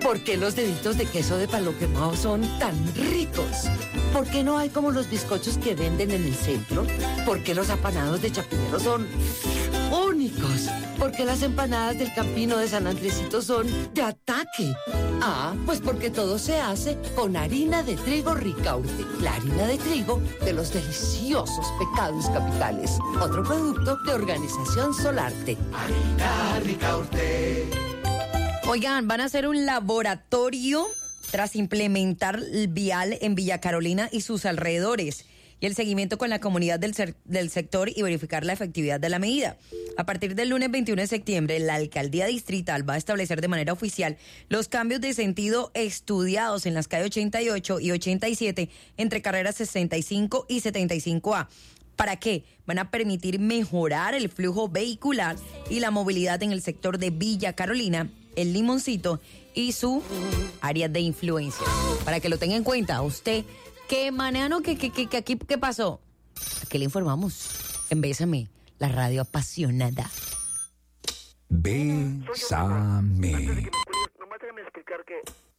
¿Por qué los deditos de queso de palo quemado son tan ricos? ¿Por qué no hay como los bizcochos que venden en el centro? ¿Por qué los apanados de Chapinero son únicos? ¿Por qué las empanadas del Campino de San Andresito son de ataque? Pues porque todo se hace con harina de trigo Ricaurte, la harina de trigo de los deliciosos pecados capitales. Otro producto de Organización Solarte. Harina Ricaurte. Oigan, van a hacer un laboratorio tras implementar el vial en Villa Carolina y sus alrededores, y el seguimiento con la comunidad del sector y verificar la efectividad de la medida. A partir del lunes 21 de septiembre, la alcaldía distrital va a establecer de manera oficial los cambios de sentido estudiados en las calles 88 y 87 entre carreras 65 y 75A. ¿Para qué? Van a permitir mejorar el flujo vehicular y la movilidad en el sector de Villa Carolina, el Limoncito y su área de influencia. Para que lo tenga en cuenta, usted, ¿qué manejo? ¿Qué pasó? Aquí le informamos en Bésame, la radio apasionada. Bésame. Nomás déjame explicar que